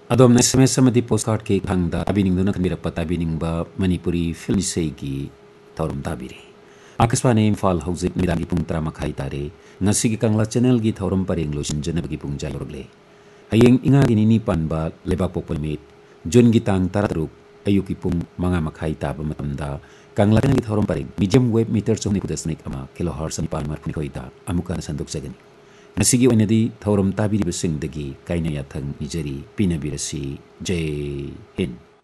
ꯑꯗꯣꯝꯅ SMS ꯑꯃꯗꯤ ꯄꯣꯁꯠꯀꯥꯔꯗꯀꯤ ꯈꯨꯠꯊꯥꯡꯗ ꯇꯥꯕꯤꯅꯤꯡꯗꯨꯅ ꯈꯟꯕꯤꯔꯛꯄ ꯇꯥꯕꯤꯅꯤꯡꯕ ꯃꯅꯤꯄꯨꯔꯤ ꯐꯤꯜꯝ ꯏꯁꯩꯒꯤ ꯊꯧꯔꯝ ꯇꯥꯕꯤꯔꯤ꯫ आकाशवाणी इम्फाल हौजिक नुमिदांगꯤ ꯄꯨꯡ 10:30 ꯇꯥꯔꯦ꯫ ꯉꯁꯤꯒꯤ ꯀꯪꯂꯥ ꯆꯦꯅꯦꯜꯒꯤ ꯊꯧꯔꯝ ꯄꯔꯦꯡ ꯂꯣꯏꯁꯤꯟꯖꯅꯕꯒꯤ ꯄꯨꯡꯖꯥ ꯌꯧꯔꯛꯂꯦ꯫ ꯍꯌꯦꯡ ꯏꯉꯥꯒꯤ ꯅꯤꯅꯤ ꯄꯥꯟꯕ ꯂꯩꯕꯥꯛꯄꯣꯛꯄ ꯅꯨꯃꯤꯠ ꯖꯨꯟꯒꯤ ꯇꯥꯡ 13 ꯑꯌꯨꯛꯀꯤ ꯄꯨꯡ 5:30 ꯇꯥꯕ ꯃꯇꯝꯗ ꯀꯪꯂꯥ ꯆꯦꯅꯦꯜꯒꯤ ꯊꯧꯔꯝ ꯄꯔꯦꯡ ꯃꯤꯗꯤꯌꯝ ꯋꯦꯕ ꯃꯤꯇꯔ 9.1 ꯀꯤꯂꯣꯍꯔꯠꯖ 9:30ꯗ ꯑꯃꯨꯛꯀ ꯁꯟꯗꯣꯛꯆꯒꯅꯤ꯫ ꯉꯁꯤꯒꯤ ꯑꯣꯏꯅꯗꯤ ꯊꯧꯔꯝ ꯇꯥꯕꯤꯔꯤꯕꯁꯤꯡꯗꯒꯤ ꯀꯥꯏꯅ ꯌꯥꯊꯪ ꯅꯤꯖꯔꯤ꯫ ꯄꯤꯅꯕꯤꯔꯁꯤ꯫ ꯖೈ ꯍꯤꯟꯗ꯫